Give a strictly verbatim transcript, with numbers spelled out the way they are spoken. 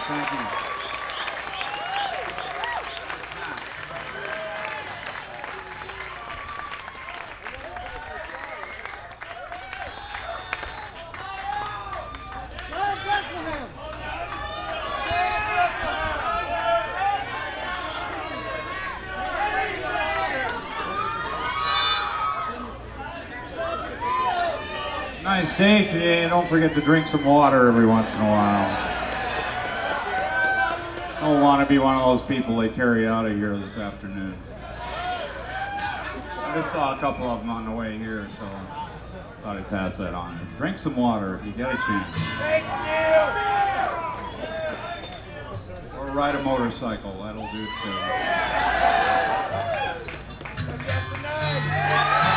Thank you. Nice day today. Don't forget to drink some water every once in a while. I don't want to be one of those people they carry out of here this afternoon. I just saw a couple of them on the way here, so I thought I'd pass that on. Drink some water if you get a chance. Or ride a motorcycle, that'll do too.